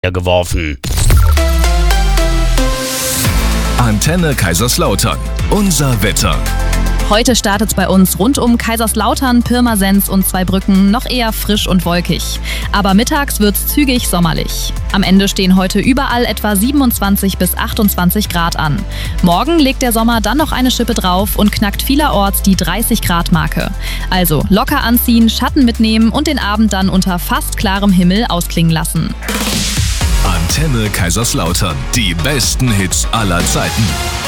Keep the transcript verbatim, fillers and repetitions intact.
geworfen. Antenne Kaiserslautern. Unser Wetter. Heute startet es bei uns rund um Kaiserslautern, Pirmasens und Zweibrücken noch eher frisch und wolkig. Aber mittags wird es zügig sommerlich. Am Ende stehen heute überall etwa siebenundzwanzig bis achtundzwanzig Grad an. Morgen legt der Sommer dann noch eine Schippe drauf und knackt vielerorts die dreißig Grad Marke. Also locker anziehen, Schatten mitnehmen und den Abend dann unter fast klarem Himmel ausklingen lassen. Antenne Kaiserslautern. Die besten Hits aller Zeiten.